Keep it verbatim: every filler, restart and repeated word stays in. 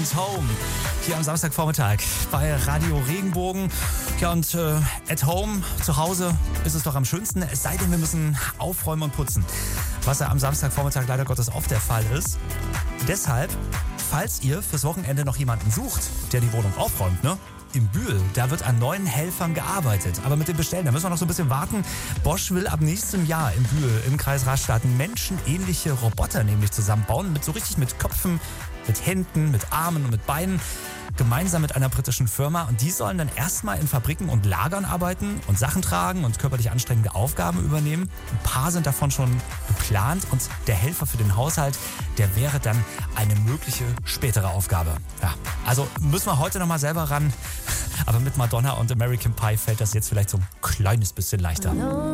und Home hier am Samstagvormittag bei Radio Regenbogen. Ja, und äh, at home, zu Hause ist es doch am schönsten, es sei denn, wir müssen aufräumen und putzen, was ja am Samstagvormittag leider Gottes oft der Fall ist. Deshalb, falls ihr fürs Wochenende noch jemanden sucht, der die Wohnung aufräumt, ne? In Bühl, da wird an neuen Helfern gearbeitet. Aber mit dem Bestellen, da müssen wir noch so ein bisschen warten. Bosch will ab nächstem Jahr in Bühl im Kreis Rastatt menschenähnliche Roboter nämlich zusammenbauen. Mit so richtig mit Köpfen, mit Händen, mit Armen und mit Beinen. Gemeinsam mit einer britischen Firma. Und die sollen dann erstmal in Fabriken und Lagern arbeiten und Sachen tragen und körperlich anstrengende Aufgaben übernehmen. Ein paar sind davon schon geplant. Und der Helfer für den Haushalt, der wäre dann eine mögliche spätere Aufgabe. Ja, also müssen wir heute nochmal selber ran. Aber mit Madonna und American Pie fällt das jetzt vielleicht so ein kleines bisschen leichter.